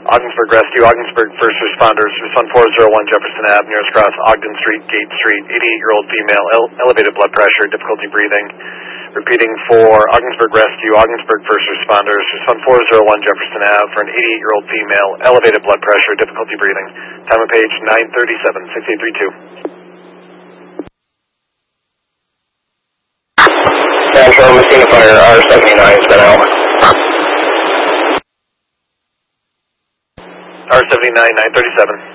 Ogdensburg Rescue, Ogdensburg First Responders, respond 401 Jefferson Ave, nearest cross Ogden Street, Gate Street, 88-year-old female, elevated blood pressure, difficulty breathing. Repeating for Ogdensburg Rescue, Ogdensburg First Responders, respond 401 Jefferson Ave for an 88-year-old female, elevated blood pressure, difficulty breathing. Time of page 937, 6832. Central Messina Fire, R79 has been out. R79, 937.